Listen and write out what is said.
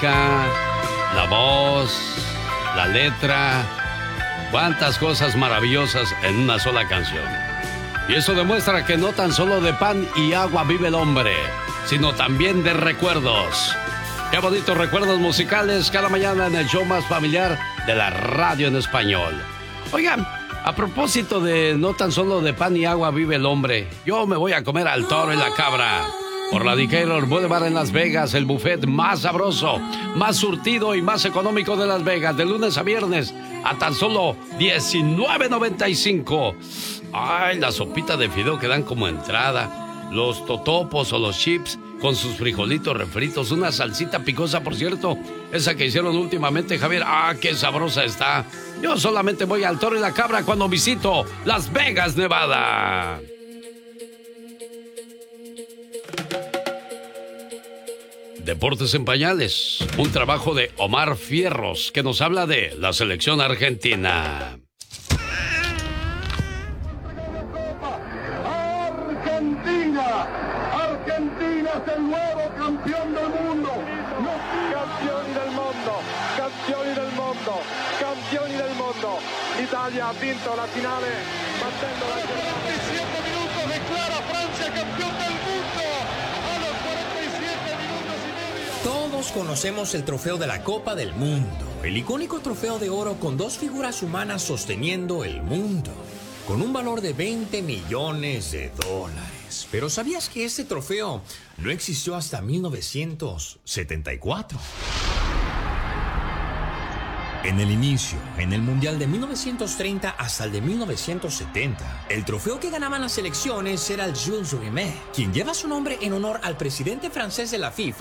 la voz, la letra, cuántas cosas maravillosas en una sola canción. Y eso demuestra que no tan solo de pan y agua vive el hombre, sino también de recuerdos. Qué bonitos recuerdos musicales cada mañana en el show más familiar de la radio en español. Oigan, a propósito de no tan solo de pan y agua vive el hombre, yo me voy a comer al toro y la cabra. Por la Decatur Boulevard en Las Vegas, el buffet más sabroso, más surtido y más económico de Las Vegas, de lunes a viernes, a tan solo $19.95. Ay, la sopita de fideo que dan como entrada, los totopos o los chips con sus frijolitos refritos, una salsita picosa, por cierto, esa que hicieron últimamente, Javier. ¡Ah, qué sabrosa está! Yo solamente voy al toro y la cabra cuando visito Las Vegas, Nevada. Deportes en pañales, un trabajo de Omar Fierros que nos habla de la selección argentina. Argentina es el nuevo campeón del mundo. Campioni del mondo, campioni del mondo, campioni del mondo. Italia ha vinto la finale battendo la Germania. 47 minutos declara Francia campeón del mundo. A los 47 minutos y medio. Todos conocemos el trofeo de la Copa del Mundo, el icónico trofeo de oro con dos figuras humanas sosteniendo el mundo, con un valor de $20 millones. Pero ¿sabías que este trofeo no existió hasta 1974? En el inicio, en el Mundial de 1930 hasta el de 1970, el trofeo que ganaban las selecciones era el Jules Rimet, quien lleva su nombre en honor al presidente francés de la FIFA,